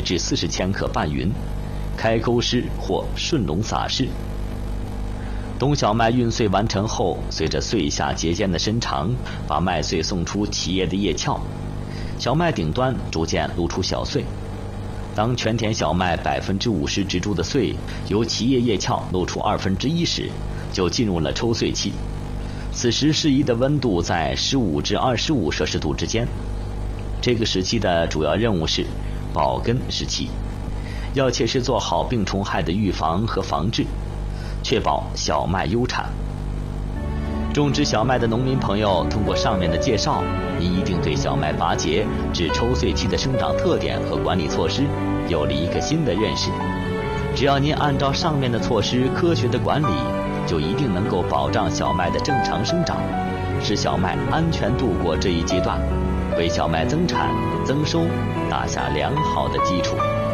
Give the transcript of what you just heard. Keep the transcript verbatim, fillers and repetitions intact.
至四十千克拌匀，开沟施或顺笼撒施。冬小麦运穗完成后，随着穗下节间的伸长，把麦穗送出脐叶的叶鞘，小麦顶端逐渐露出小穗。当全田小麦百分之五十植株的穗由脐叶叶鞘露出二分之一时，就进入了抽穗期。此时适宜的温度在十五至二十五摄氏度之间。这个时期的主要任务是保根时期，要切实做好病虫害的预防和防治，确保小麦优产。种植小麦的农民朋友，通过上面的介绍，您一定对小麦拔节至抽穗期的生长特点和管理措施有了一个新的认识。只要您按照上面的措施科学的管理，就一定能够保障小麦的正常生长，使小麦安全度过这一阶段，为小麦增产增收打下良好的基础。